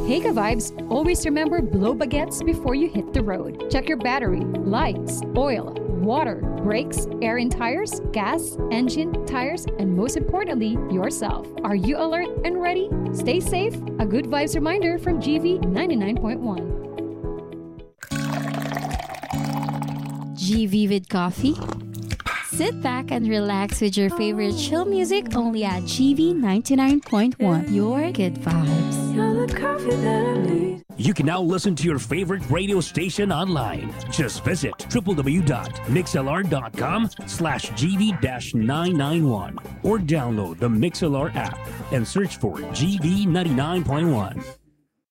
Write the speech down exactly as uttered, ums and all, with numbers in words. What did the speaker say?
Hey Ka-Vibes, always remember blow baguettes before you hit the road. Check your battery, lights, oil, water, brakes, air in tires, gas, engine, tires, and most importantly, yourself. Are you alert and ready? Stay safe. A good vibes reminder from G V ninety-nine point one. G V with coffee? Sit back and relax with your favorite chill music only at G V ninety-nine point one. Your good vibes. You're the coffee that I need. You can now listen to your favorite radio station online. Just visit www.mixlr.com slash GV991 or download the MixLR app and search for G V ninety-nine point one.